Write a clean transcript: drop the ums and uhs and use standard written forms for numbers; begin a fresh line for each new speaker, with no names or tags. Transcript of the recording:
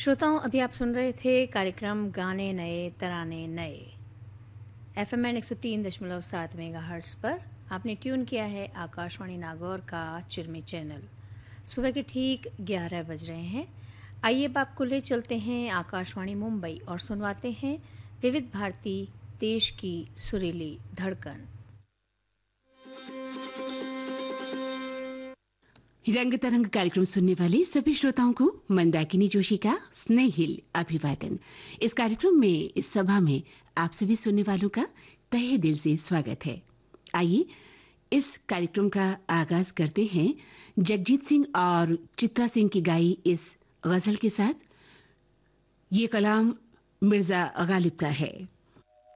श्रोताओं, अभी आप सुन रहे थे कार्यक्रम गाने नए तराने नए। एफएमएन 103.7 मेगाहर्ट्ज़ पर आपने ट्यून किया है आकाशवाणी नागौर का चिरमी चैनल। सुबह के ठीक 11 बज रहे हैं। आइए अब आपको ले चलते हैं आकाशवाणी मुंबई और सुनवाते हैं विविध भारती देश की सुरीली धड़कन।
रंग तरंग कार्यक्रम सुनने वाले सभी श्रोताओं को मंदाकिनी जोशी का स्नेहिल अभिवादन। इस कार्यक्रम में, इस सभा में आप सभी सुनने वालों का तहे दिल से स्वागत है। आइए इस कार्यक्रम का आगाज करते हैं जगजीत सिंह और चित्रा सिंह की गाई इस गजल के साथ। ये कलाम मिर्जा गालिब का है।